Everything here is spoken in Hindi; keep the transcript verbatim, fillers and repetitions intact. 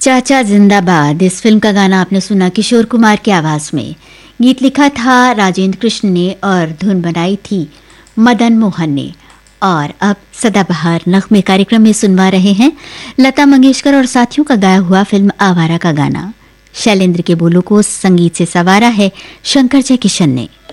चाचा जिंदाबाद, इस फिल्म का गाना आपने सुना किशोर कुमार की आवाज में। गीत लिखा था राजेंद्र कृष्ण ने और धुन बनाई थी मदन मोहन ने। और अब सदाबहार नगमे कार्यक्रम में सुनवा रहे हैं लता मंगेशकर और साथियों का गाया हुआ फिल्म आवारा का गाना। शैलेंद्र के बोलों को संगीत से सवारा है शंकर जयकिशन ने।